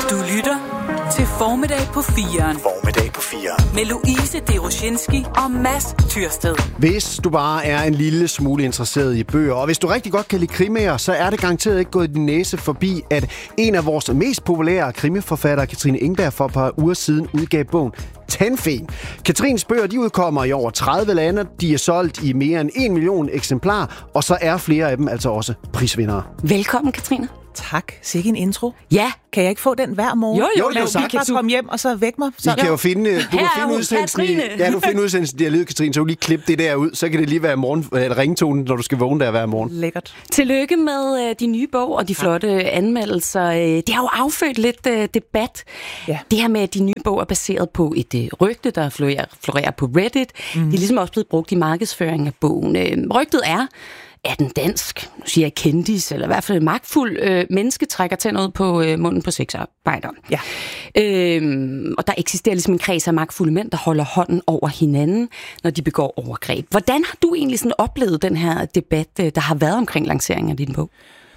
Du lytter til Formiddag på 4'eren. Formiddag på 4'eren. Med Louise Deroshinski og Mads Tyrsted. Hvis du bare er en lille smule interesseret i bøger, og hvis du rigtig godt kan lide krimier, så er det garanteret ikke gået din næse forbi, at en af vores mest populære krimiforfattere, Katrine Engberg, for et par uger siden udgav bogen Tandfen. Katrines bøger, de udkommer i over 30 lande. De er solgt i mere end 1 million eksemplarer, og så er flere af dem altså også prisvindere. Velkommen, Katrine. Tak. Sikke en intro. Ja. Kan jeg ikke få den hver morgen? Jo, det er Vi kan bare komme hjem og så væk mig. Så. I kan jo finde, du kan finde udsendelsen i, du finder udsendelsen i Lyd, Katrine, så du lige klippe det der ud, så kan det lige være ringtonen, når du skal vågne der hver morgen. Lækkert. Tillykke med de nye bog og de flotte anmeldelser. Det har jo affødt lidt debat. Ja. Det her med, at de nye bog er baseret på et rygte, der florerer på Reddit. Det er ligesom også blevet brugt i markedsføring af bogen. Rygtet er den dansk, nu siger jeg kendis, eller i hvert fald magtfuld menneske, trækker tænder ud på munden på sexarbejdere. Ja. Og der eksisterer ligesom en kreds af magtfulde mænd, der holder hånden over hinanden, når de begår overgreb. Hvordan har du egentlig sådan oplevet den her debat, der har været omkring lanceringen af din bog?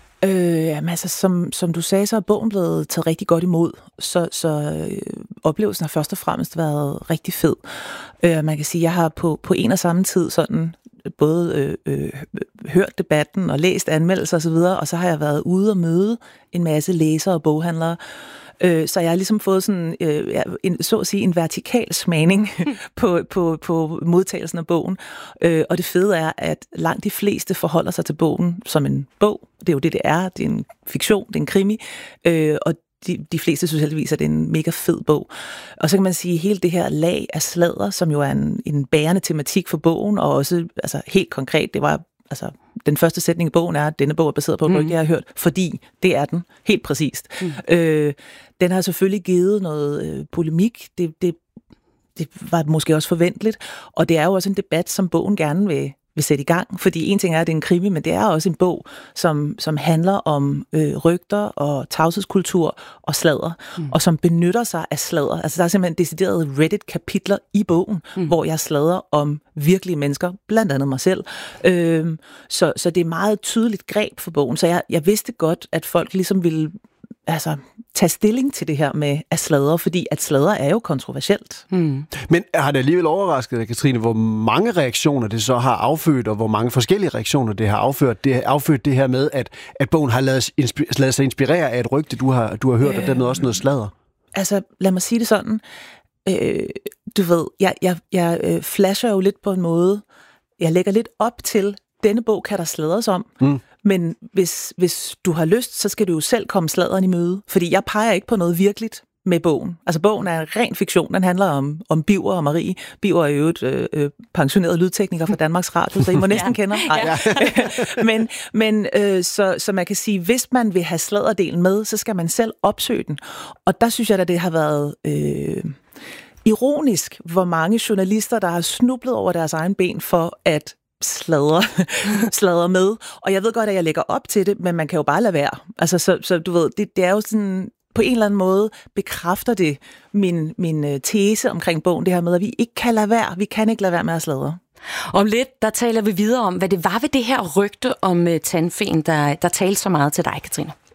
Som du sagde, så er bogen blevet taget rigtig godt imod, så oplevelsen har først og fremmest været rigtig fed. Man kan sige, at jeg har på en og samme tid sådan både hørt debatten og læst anmeldelser osv., og så har jeg været ude og møde en masse læsere og boghandlere. Så jeg har ligesom fået sådan, så at sige, en vertikal smagning på modtagelsen af bogen. Og det fede er, at langt de fleste forholder sig til bogen som en bog. Det er jo det er. Det er en fiktion, det er en krimi. Og de fleste synes heldigvis, at det er en mega fed bog. Og så kan man sige, at hele det her lag af sladder, som jo er en bærende tematik for bogen, og også altså, helt konkret, det var altså den første sætning i bogen er, at denne bog er baseret på et rygte, jeg har hørt, fordi det er den, helt præcist. Den har selvfølgelig givet noget polemik, det var måske også forventeligt, og det er jo også en debat, som bogen gerne vil sætte i gang, fordi en ting er, at det er en krimi, men det er også en bog, som handler om rygter og tavshedskultur og sladder, og som benytter sig af sladder. Altså der er simpelthen deciderede Reddit-kapitler i bogen, hvor jeg sladder om virkelige mennesker, blandt andet mig selv. Så det er meget tydeligt greb for bogen, så jeg vidste godt, at folk ligesom ville tage stilling til det her med at sladre, fordi at sladre er jo kontroversielt. Men har det alligevel overrasket dig, Katrine, hvor mange reaktioner det så har affødt, og hvor mange forskellige reaktioner det har affødt? Det har affødt det her med, at bogen har ladet sig inspirere af et rygte, du har hørt, og dermed også noget sladder? Altså, lad mig sige det sådan. Du ved, jeg flasher jo lidt på en måde. Jeg lægger lidt op til, denne bog kan der sladres om. Men hvis du har lyst, så skal du jo selv komme sladderen i møde. Fordi jeg peger ikke på noget virkeligt med bogen. Altså bogen er en ren fiktion. Den handler om Biver og Marie. Biver er jo et pensioneret lydtekniker fra Danmarks Radio, så I må næsten kende ham. Så man kan sige, hvis man vil have sladderdelen med, så skal man selv opsøge den. Og der synes jeg, at det har været ironisk, hvor mange journalister, der har snublet over deres egen ben for at sladder med. Og jeg ved godt, at jeg lægger op til det, men man kan jo bare lade være. Altså, så du ved, det er jo sådan, på en eller anden måde bekræfter det min tese omkring bogen, det her med, at vi ikke kan lade være. Vi kan ikke lade være med at sladre. Om lidt, der taler vi videre om, hvad det var ved det her rygte om Tandfen, der talte så meget til dig, Katrine.